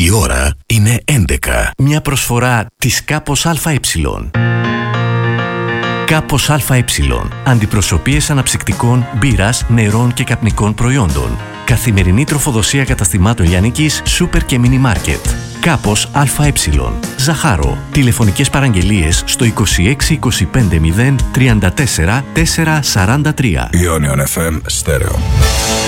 Η ώρα είναι 11. Μια προσφορά της Κάπος ΑΕ. Κάπος ΑΕ. Αντιπροσωπείες αναψυκτικών, μπύρας, νερών και καπνικών προϊόντων. Καθημερινή τροφοδοσία καταστημάτων λιανικής, σούπερ και μίνι μάρκετ. Κάπος ΑΕ. Ζαχάρο. Τηλεφωνικές παραγγελίες στο 26 25 0 34 443. Ionion FM Stereo.